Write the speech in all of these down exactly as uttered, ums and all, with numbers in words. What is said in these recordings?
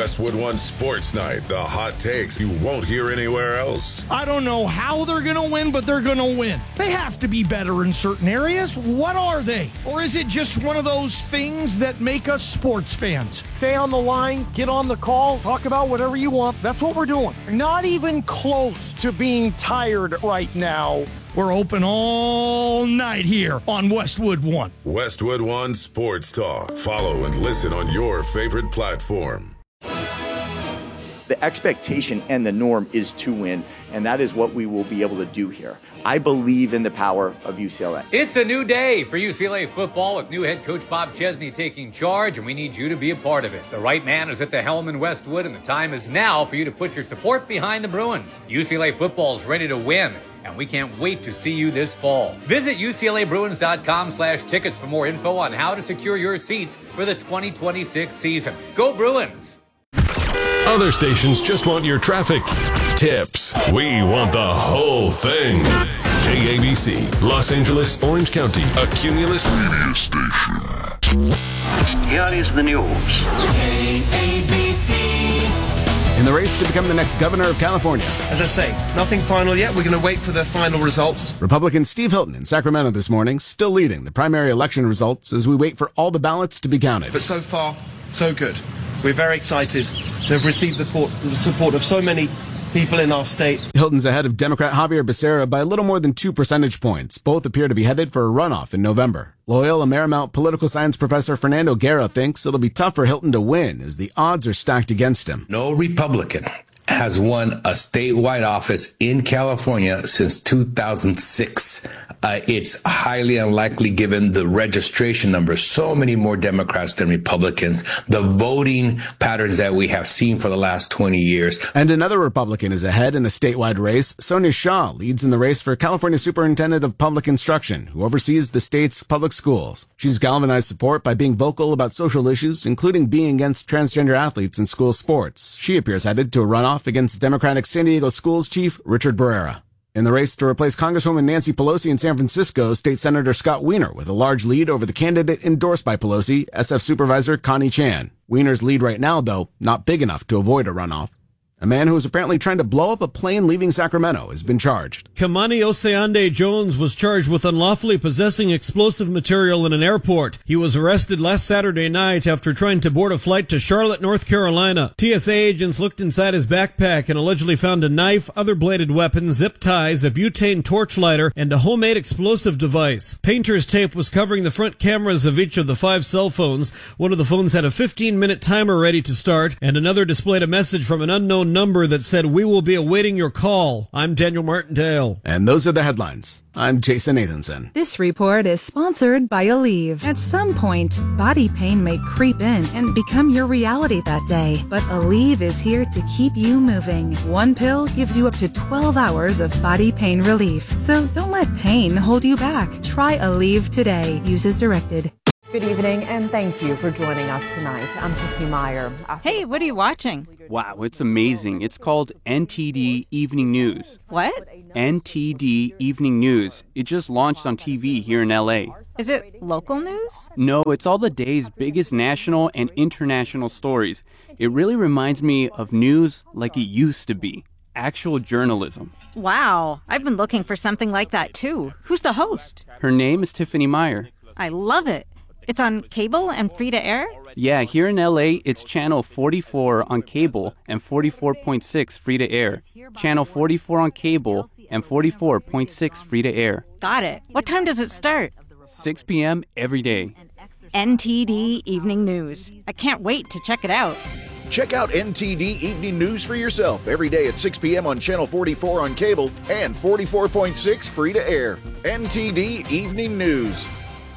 Westwood One Sports Night, the hot takes you won't hear anywhere else. I don't know how they're going to win, but they're going to win. They have to be better in certain areas. What are they? Or is it just one of those things that make us sports fans? Stay on the line, get on the call, talk about whatever you want. That's what we're doing. Not even close to being tired right now. We're open all night here on Westwood One. Westwood One Sports Talk. Follow and listen on your favorite platform. The expectation and the norm is to win, and that is what we will be able to do here. I believe in the power of U C L A. It's a new day for U C L A football with new head coach Bob Chesney taking charge, and we need you to be a part of it. The right man is at the helm in Westwood, and the time is now for you to put your support behind the Bruins. U C L A football is ready to win, and we can't wait to see you this fall. Visit U C L A Bruins dot com slash tickets for more info on how to secure your seats for the twenty twenty-six season. Go Bruins! Other stations just want your traffic tips. We want the whole thing. K A B C, Los Angeles, Orange County, a Cumulus media station. Here is the news. K A B C. In the race to become the next governor of California. As I say, nothing final yet. We're going to wait for the final results. Republican Steve Hilton in Sacramento this morning, still leading the primary election results as we wait for all the ballots to be counted. But so far, so good. We're very excited to have received the support, the support of so many people in our state. Hilton's ahead of Democrat Javier Becerra by a little more than two percentage points. Both appear to be headed for a runoff in November. Loyola Marymount political science professor Fernando Guerra thinks it'll be tough for Hilton to win as the odds are stacked against him. No Republican has won a statewide office in California since two thousand six. Uh, it's highly unlikely given the registration numbers, so many more Democrats than Republicans, the voting patterns that we have seen for the last twenty years. And another Republican is ahead in a statewide race. Sonia Shaw leads in the race for California Superintendent of Public Instruction, who oversees the state's public schools. She's galvanized support by being vocal about social issues, including being against transgender athletes in school sports. She appears headed to a runoff against Democratic San Diego Schools Chief Richard Barrera. In the race to replace Congresswoman Nancy Pelosi in San Francisco, State Senator Scott Wiener with a large lead over the candidate endorsed by Pelosi, S F Supervisor Connie Chan. Wiener's lead right now, though, not big enough to avoid a runoff. A man who was apparently trying to blow up a plane leaving Sacramento has been charged. Kamani Oseande Jones was charged with unlawfully possessing explosive material in an airport. He was arrested last Saturday night after trying to board a flight to Charlotte, North Carolina. T S A agents looked inside his backpack and allegedly found a knife, other bladed weapons, zip ties, a butane torch lighter, and a homemade explosive device. Painter's tape was covering the front cameras of each of the five cell phones. One of the phones had a fifteen-minute timer ready to start, and another displayed a message from an unknown number that said, "We will be awaiting your call." I'm Daniel Martindale. And those are the headlines. I'm Jason Nathanson. This report is sponsored by Aleve. At some point, body pain may creep in and become your reality that day. But Aleve is here to keep you moving. One pill gives you up to twelve hours of body pain relief. So don't let pain hold you back. Try Aleve today. Use as directed. Good evening, and thank you for joining us tonight. I'm Tiffany Meyer. Hey, what are you watching? Wow, it's amazing. It's called N T D Evening News. What? N T D Evening News. It just launched on T V here in L A. Is it local news? No, it's all the day's biggest national and international stories. It really reminds me of news like it used to be. Actual journalism. Wow, I've been looking for something like that too. Who's the host? Her name is Tiffany Meyer. I love it. It's on cable and free to air? Yeah, here in L A, it's channel forty-four on cable and forty-four point six free to air. Channel forty-four on cable and forty-four point six free to air. Got it. What time does it start? six p.m. every day. N T D Evening News. I can't wait to check it out. Check out N T D Evening News for yourself every day at six p.m. on Channel forty-four on cable and forty-four point six free to air. N T D Evening News.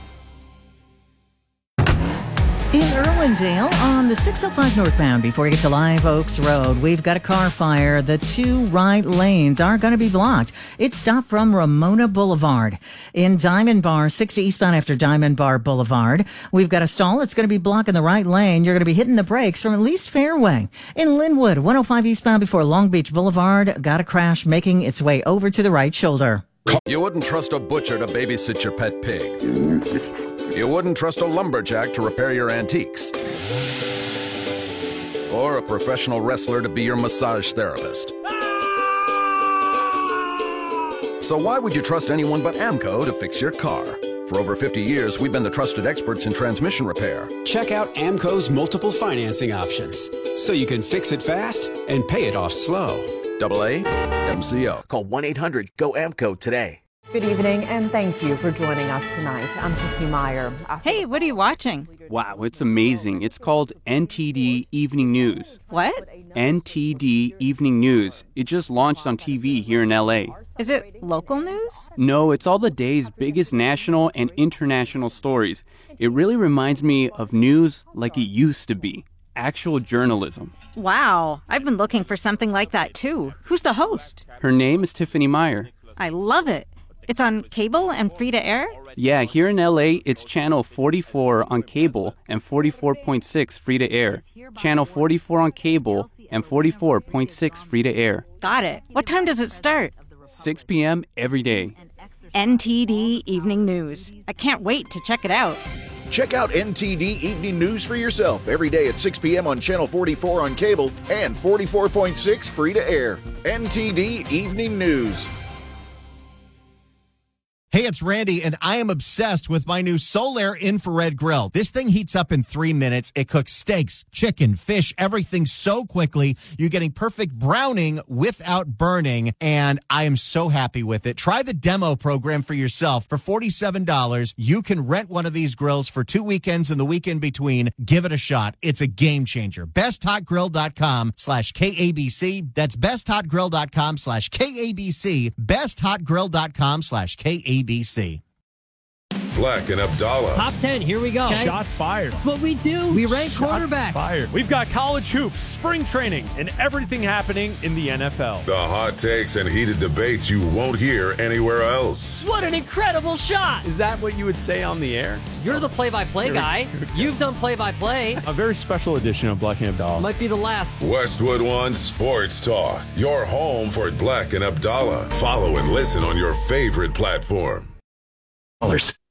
In Irwindale, on the six oh five northbound, before you get to Live Oaks Road, we've got a car fire. The two right lanes are going to be blocked. It stopped from Ramona Boulevard. In Diamond Bar, sixty eastbound after Diamond Bar Boulevard, we've got a stall. It's going to be blocking the right lane. You're going to be hitting the brakes from at least Fairway. In Linwood, one oh five eastbound before Long Beach Boulevard, got a crash making its way over to the right shoulder. You wouldn't trust a butcher to babysit your pet pig. You wouldn't trust a lumberjack to repair your antiques. or a professional wrestler to be your massage therapist. So why would you trust anyone but AMCO to fix your car? For over fifty years, we've been the trusted experts in transmission repair. Check out AMCO's multiple financing options, so you can fix it fast and pay it off slow. Double A M C O. Call one eight hundred G O A M C O today. Good evening, and thank you for joining us tonight. I'm Tiffany Meyer. Hey, what are you watching? Wow, it's amazing. It's called N T D Evening News. What? N T D Evening News. It just launched on T V here in L A. Is it local news? No, it's all the day's biggest national and international stories. It really reminds me of news like it used to be. Actual journalism. Wow, I've been looking for something like that too. Who's the host? Her name is Tiffany Meyer. I love it. It's on cable and free to air? Yeah, here in L A, it's channel forty-four on cable and forty-four point six free to air. Channel forty-four on cable and forty-four point six free to air. Got it. What time does it start? six p.m. every day. N T D Evening News. I can't wait to check it out. Check out N T D Evening News for yourself every day at six p.m. on Channel forty-four on cable and forty-four point six free to air. N T D Evening News. Hey, it's Randy, and I am obsessed with my new Solaire infrared grill. This thing heats up in three minutes. It cooks steaks, chicken, fish, everything so quickly. You're getting perfect browning without burning, and I am so happy with it. Try the demo program for yourself. For forty-seven dollars, you can rent one of these grills for two weekends and the weekend between. Give it a shot. It's a game changer. besthotgrill.com slash KABC. That's besthotgrill.com slash KABC. besthotgrill.com slash KABC. B C. Black and Abdallah. Top ten, here we go. Okay. Shots fired. That's what we do. We rank Shots quarterbacks. Fired. We've got college hoops, spring training, and everything happening in the N F L. The hot takes and heated debates you won't hear anywhere else. What an incredible shot. Is that what you would say on the air? You're the play-by-play guy. You've done play-by-play. A very special edition of Black and Abdallah. Might be the last. Westwood One Sports Talk. Your home for Black and Abdallah. Follow and listen on your favorite platform. Dollars.